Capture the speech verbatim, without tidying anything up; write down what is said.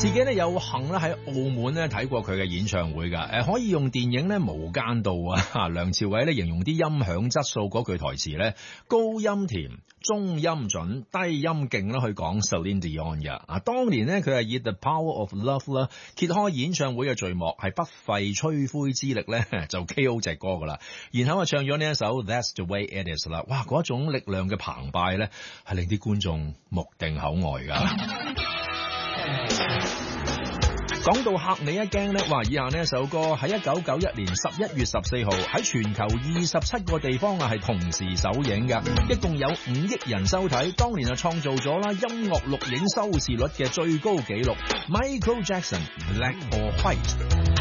自己咧有幸咧喺澳門咧睇過佢嘅演唱會㗎，誒可以用電影咧無間道啊，梁朝偉咧形容啲音響質素嗰句台詞咧，高音甜、中音準、低音勁啦，去講 Celine Dion 嘅啊。當年咧佢係以 The Power of Love 啦揭開演唱會嘅序幕，係不費吹灰之力咧就 K O 隻歌噶啦，然後啊唱咗呢一首 That's the way it is 啦，哇嗰一種力量嘅澎湃咧係令啲觀眾目定口呆噶。講到嚇你一驚呢，話以下呢一首歌喺一九九一年十一月十四號喺全球二十七個地方啊係同時首映嘅，一共有五億人收睇，當年啊創造咗啦音樂錄影收視率嘅最高紀錄。Michael Jackson Black or White。